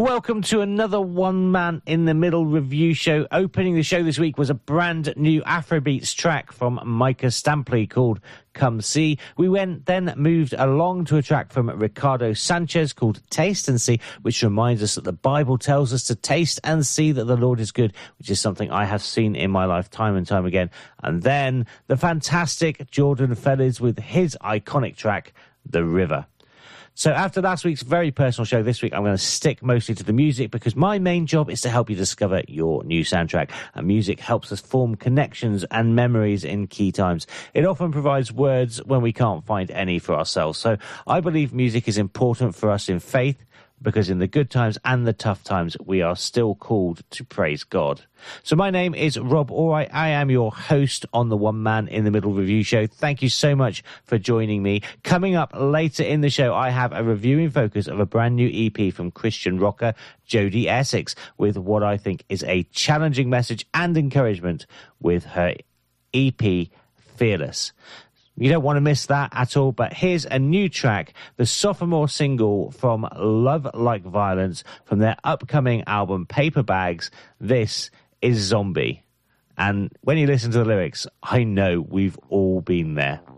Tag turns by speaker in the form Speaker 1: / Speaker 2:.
Speaker 1: Welcome to another One Man in the Middle review show. Opening the show this week was a brand new Afrobeats track from Micah Stampley called Come See. We then moved along to a track from Ricardo Sanchez called Taste and See, which reminds us that the Bible tells us to taste and see that the Lord is good, which is something I have seen in my life time and time again. And then the fantastic Jordan Feliz with his iconic track, The River. So after last week's very personal show, this week I'm going to stick mostly to the music because my main job is to help you discover your new soundtrack. And music helps us form connections and memories in key times. It often provides words when we can't find any for ourselves. So I believe music is important for us in faith, because in the good times and the tough times, we are still called to praise God. So my name is Rob Allright. I am your host on the One Man in the Middle review show. Thank you so much for joining me. Coming up later in the show, I have a review in focus of a brand new EP from Christian rocker Jodie Essex with what I think is a challenging message and encouragement with her EP, Fearless. You don't want to miss that at all, but here's a new track, the sophomore single from Love Like Violence from their upcoming album Paper Bags. This is Zombie. And when you listen to the lyrics, I know we've all been there.